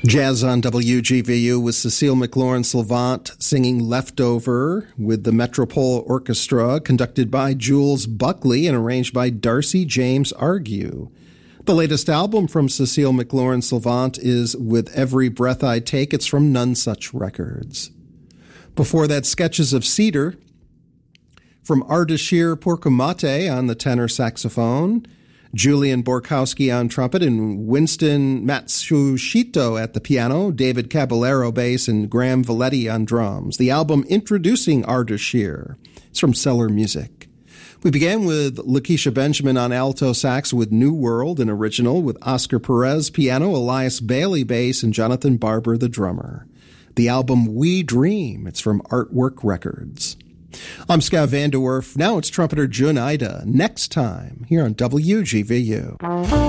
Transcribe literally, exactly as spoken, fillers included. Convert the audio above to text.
Jazz on W G V U with Cecile McLaurin-Salvant singing Leftover with the Metropole Orchestra, conducted by Jules Buckley and arranged by Darcy James Argue. The latest album from Cecile McLaurin-Salvant is With Every Breath I Take. It's from None Such Records. Before that, Sketches of Cedar from Ardashir Pourquomate on the tenor saxophone, Julian Borkowski on trumpet, and Winston Matsushito at the piano, David Caballero bass, and Graham Valetti on drums. The album introducing Ardashir. It's from Cellar Music. We began with Lakeisha Benjamin on alto sax with New World, an original with Oscar Perez piano, Elias Bailey bass, and Jonathan Barber the drummer. The album We Dream. It's from Artwork Records. I'm Scott Vanderwerf. Now it's trumpeter Jun Ida. Next time here on W G V U.